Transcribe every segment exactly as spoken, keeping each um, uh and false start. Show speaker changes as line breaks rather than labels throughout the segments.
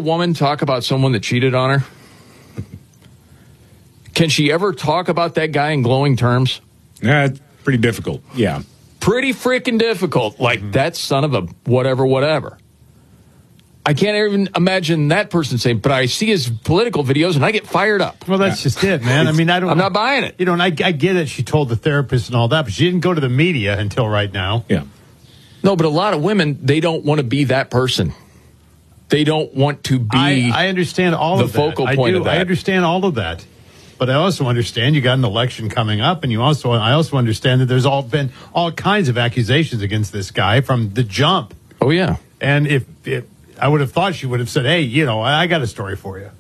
woman talk about someone that cheated on her? Can she ever talk about that guy in glowing terms?
Yeah, it's pretty difficult. Yeah.
Pretty freaking difficult. Like, mm-hmm. that son of a whatever, whatever. I can't even imagine that person saying, but I see his political videos and I get fired up.
Well, that's yeah. just it, man. I mean, I don't.
I'm not buying it.
You know, and I, I get it. She told the therapist and all that, but she didn't go to the media until right now.
Yeah.
No, but a lot of women, they don't want to be that person. They don't want to be.
I, I understand all
the
of that.
focal point
I do.
of that.
I understand all of that. But I also understand you got an election coming up, and you also I also understand that there's all been all kinds of accusations against this guy from the jump.
Oh yeah.
And if, if I would have thought she would have said, "Hey, you know, I, I got a story for you."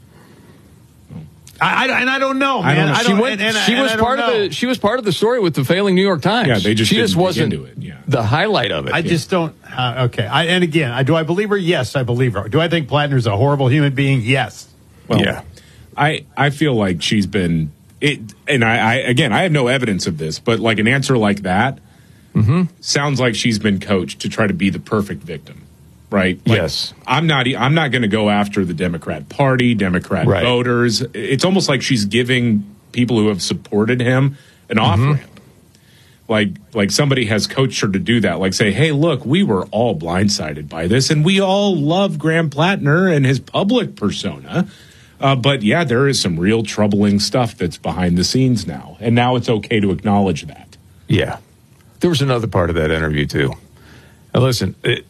I, I and I don't know, man.
I don't know.
I
she
don't,
went,
and, and,
she
and
was part
know.
of the. She was part of the story with the failing New York Times.
Yeah, they just
she just
didn't
wasn't
dig into it. Yeah.
the highlight of it.
I
yeah.
just don't. Uh, okay. I, and again, I, do I believe her? Yes, I believe her. Do I think Plattner's a horrible human being? Yes.
Well,
yeah.
I I feel like she's been it, and I, I again I have no evidence of this, but like an answer like that
mm-hmm.
sounds like she's been coached to try to be the perfect victim. Right? Like,
yes.
I'm not. I'm not going to go after the Democrat Party, Democrat
right.
voters. It's almost like she's giving people who have supported him an off ramp. Mm-hmm. Like, like somebody has coached her to do that. Like, say, hey, look, we were all blindsided by this, and we all love Graham Plattner and his public persona. Uh, but yeah, there is some real troubling stuff that's behind the scenes now, and now it's okay to acknowledge that.
Yeah, there was another part of that interview too. Now, listen. It,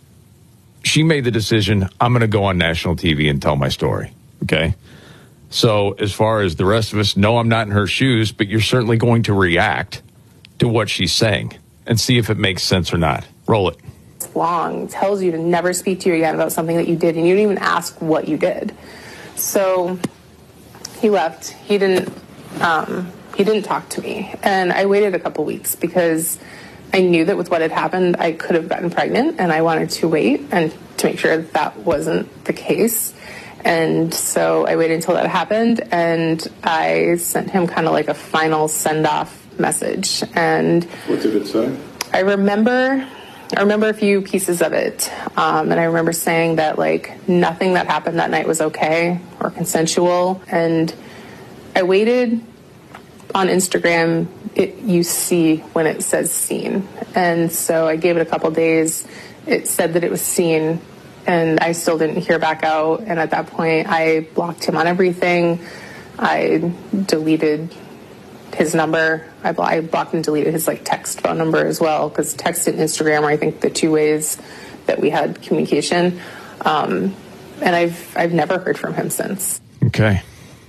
She made the decision, I'm going to go on national T V and tell my story, okay? So as far as the rest of us, no, I'm not in her shoes, but you're certainly going to react to what she's saying and see if it makes sense or not. Roll it.
It's long. It tells you to never speak to you again about something that you did, and you didn't even ask what you did. So he left. He didn't, um, he didn't talk to me. And I waited a couple weeks because I knew that with what had happened, I could have gotten pregnant, and I wanted to wait and to make sure that, that wasn't the case. And so I waited until that happened, and I sent him kind of like a final send-off message. And
what did it say?
I remember, I remember a few pieces of it, um, and I remember saying that like nothing that happened that night was okay or consensual. And I waited. On Instagram, it, you see when it says seen. And so I gave it a couple days. It said that it was seen, and I still didn't hear back out. And at that point, I blocked him on everything. I deleted his number. I, blo- I blocked and deleted his like text phone number as well, because text and Instagram are, I think, the two ways that we had communication. Um, and I've I've never heard from him since.
Okay.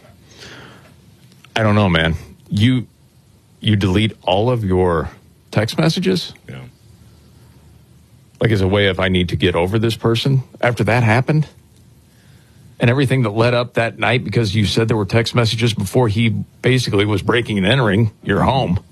I don't know, man. You you delete all of your text messages?
Yeah.
Like as a way of I need to get over this person after that happened? And everything that led up that night, because you said there were text messages before he basically was breaking and entering your home.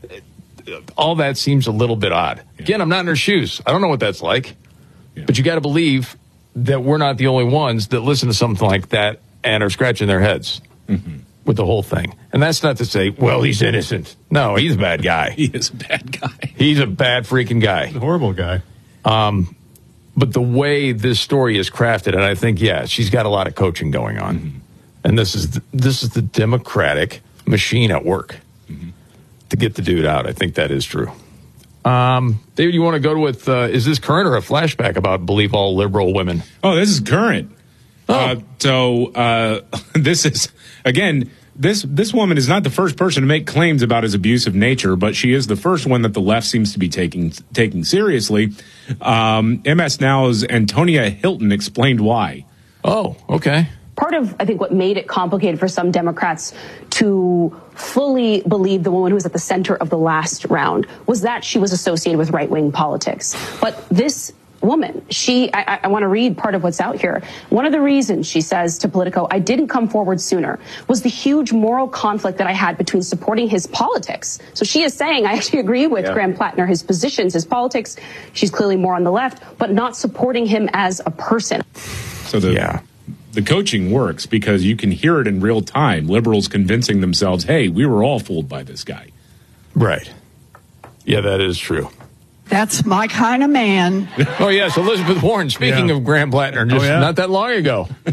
All that seems a little bit odd. Yeah. Again, I'm not in her shoes. I don't know what that's like. Yeah. But you got to believe that we're not the only ones that listen to something like that and are scratching their heads. Mm-hmm. With the whole thing. And that's not to say, well, he's innocent. No, he's a bad guy.
He is a bad guy.
He's a bad freaking guy.
He's a horrible guy.
Um, but the way this story is crafted, and I think, yeah, she's got a lot of coaching going on. Mm-hmm. And this is the, this is the Democratic machine at work mm-hmm. to get the dude out. I think that is true. Um, David, you want to go with, uh, is this current or a flashback about believe all liberal women?
Oh, this is current.
Oh.
Uh, so uh, this is, again, this this woman is not the first person to make claims about his abusive nature, but she is the first one that the left seems to be taking taking seriously. Um, M S Now's Antonia Hilton explained why.
Oh, okay.
Part of, I think, what made it complicated for some Democrats to fully believe the woman who was at the center of the last round was that she was associated with right-wing politics. But this woman, she, I, I want to read part of what's out here. One of the reasons, she says to Politico, I didn't come forward sooner was the huge moral conflict that I had between supporting his politics. So she is saying, I actually agree with yeah. Graham Plattner, his positions, his politics. She's clearly more on the left, but not supporting him as a person.
So the,
yeah.
the coaching works because you can hear it in real time. Liberals convincing themselves, hey, we were all fooled by this guy.
Right. Yeah, that is true.
That's my kind of man.
Oh, yes, Elizabeth Warren, speaking
yeah.
of Graham Plattner, just
oh, yeah?
not that long ago.